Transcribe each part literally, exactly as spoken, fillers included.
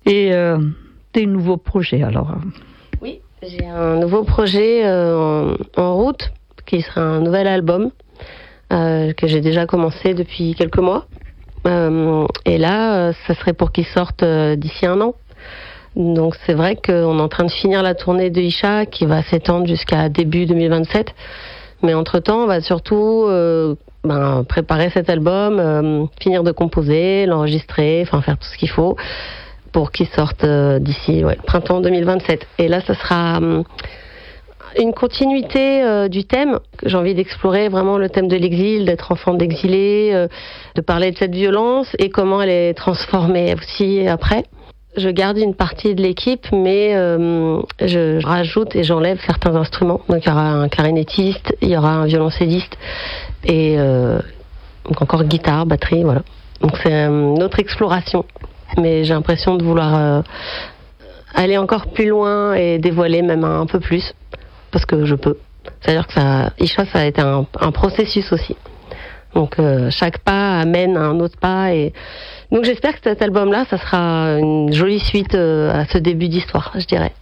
Et euh, des nouveaux projets alors? Oui, j'ai un nouveau projet euh, en, en route qui sera un nouvel album euh, que j'ai déjà commencé depuis quelques mois. Euh, et là, euh, ça serait pour qu'il sorte euh, d'ici un an. Donc c'est vrai qu'on est en train de finir la tournée de Isha qui va s'étendre jusqu'à début deux mille vingt-sept. Mais entre-temps, on va surtout euh, ben, préparer cet album, euh, finir de composer, l'enregistrer, enfin faire tout ce qu'il faut pour qu'il sorte euh, d'ici ouais, printemps deux mille vingt-sept. Et là, ça sera euh, une continuité euh, du thème. J'ai envie d'explorer vraiment le thème de l'exil, d'être enfant d'exilé, euh, de parler de cette violence et comment elle est transformée aussi après. Je garde une partie de l'équipe, mais euh, je rajoute et j'enlève certains instruments. Donc il y aura un clarinettiste, il y aura un violoncelliste et euh, donc encore guitare, batterie, voilà. Donc c'est une autre exploration, mais j'ai l'impression de vouloir euh, aller encore plus loin et dévoiler même un, un peu plus, parce que je peux. C'est-à-dire que ça, Isha, ça a été un, un processus aussi. Donc euh, chaque pas amène à un autre pas et donc j'espère que cet album-là, ça sera une jolie suite euh, à ce début d'histoire, je dirais.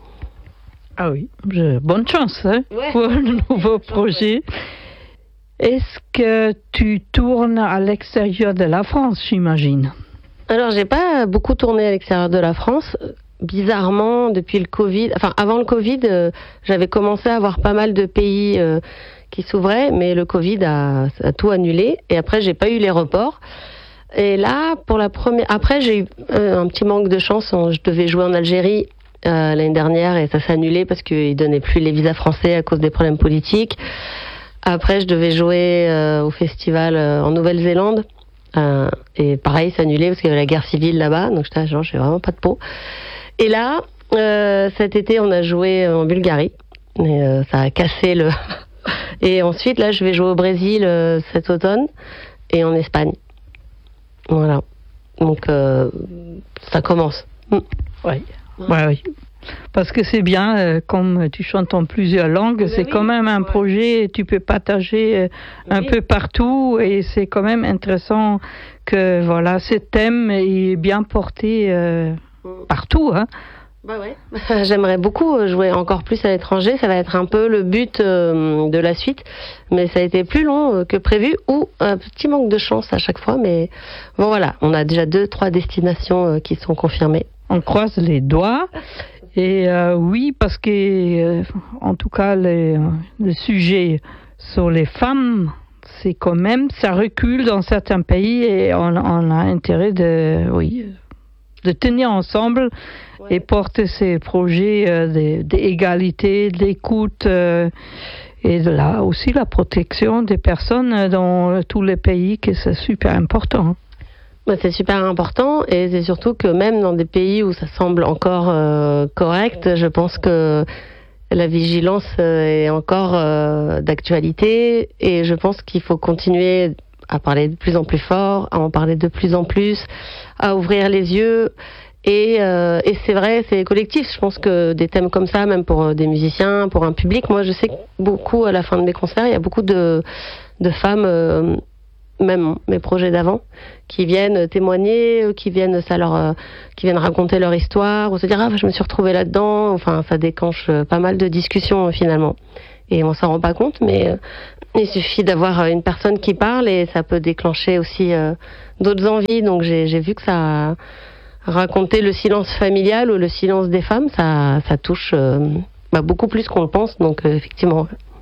Ah oui, je... bonne chance hein, ouais. pour le nouveau projet. Est-ce que tu tournes à l'extérieur de la France, j'imagine? Alors j'ai pas beaucoup tourné à l'extérieur de la France. Bizarrement, depuis le Covid, enfin avant le Covid, euh, j'avais commencé à avoir pas mal de pays euh, qui s'ouvraient, mais le Covid a, a tout annulé et après j'ai pas eu les reports. Et là, pour la première, après j'ai eu euh, un petit manque de chance. Je devais jouer en Algérie euh, l'année dernière et ça s'est annulé parce qu'ils donnaient plus les visas français à cause des problèmes politiques. Après, je devais jouer euh, au festival euh, en Nouvelle-Zélande euh, et pareil, c'est annulé parce qu'il y avait la guerre civile là-bas. Donc j'étais genre, j'ai vraiment pas de peau. Et là, euh, cet été, on a joué en Bulgarie. Et, euh, ça a cassé le. Et ensuite, là, je vais jouer au Brésil euh, cet automne et en Espagne. Voilà. Donc, euh, ça commence. Oui, ouais, oui. Parce que c'est bien, euh, comme tu chantes en plusieurs langues, mais c'est oui, quand même un ouais. projet, tu peux partager euh, un oui. peu partout et c'est quand même intéressant que voilà, ce thème est bien porté euh, partout. Hein. Bah ouais. J'aimerais beaucoup jouer encore plus à l'étranger, ça va être un peu le but euh, de la suite, mais ça a été plus long euh, que prévu ou un petit manque de chance à chaque fois, mais bon voilà, on a déjà deux, trois destinations euh, qui sont confirmées. On croise les doigts. Et euh, oui, parce que, euh, en tout cas, les, le sujet sur les femmes, c'est quand même, ça recule dans certains pays et on, on a intérêt de, oui, de tenir ensemble ouais. et porter ces projets euh, d'égalité, de, d'écoute euh, et de là aussi la protection des personnes dans tous les pays, que c'est super important. C'est super important et c'est surtout que même dans des pays où ça semble encore euh, correct, je pense que la vigilance est encore euh, d'actualité et je pense qu'il faut continuer à parler de plus en plus fort, à en parler de plus en plus, à ouvrir les yeux et, euh, et c'est vrai, c'est collectif. Je pense que des thèmes comme ça, même pour des musiciens, pour un public, moi je sais que beaucoup à la fin de mes concerts, il y a beaucoup de, de femmes... Euh, même mes projets d'avant, qui viennent témoigner, qui viennent, ça leur, euh, qui viennent raconter leur histoire, ou se dire ah je me suis retrouvée là-dedans. Enfin, ça déclenche pas mal de discussions finalement, et on s'en rend pas compte, mais euh, il suffit d'avoir une personne qui parle et ça peut déclencher aussi euh, d'autres envies. Donc j'ai, j'ai vu que ça raconter le silence familial ou le silence des femmes, ça, ça touche euh, bah, beaucoup plus qu'on le pense. Donc euh, effectivement.